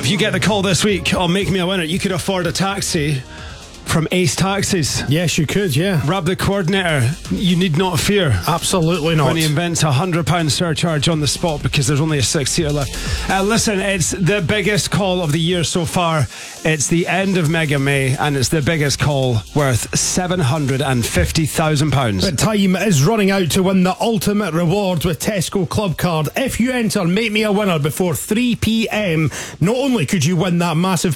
if you get the call this week on Make Me a Winner, you could afford a taxi from Ace Taxis. Yes, you could, yeah. Rab the coordinator, you need not fear. Absolutely not. When he invents a £100 surcharge on the spot because there's only a 6-seater left. Listen, it's the biggest call of the year so far. It's the end of Mega May, and it's the biggest call worth £750,000. But time is running out to win the ultimate reward with Tesco Club Card. If you enter Make Me a Winner before 3 p.m, not only could you win that massive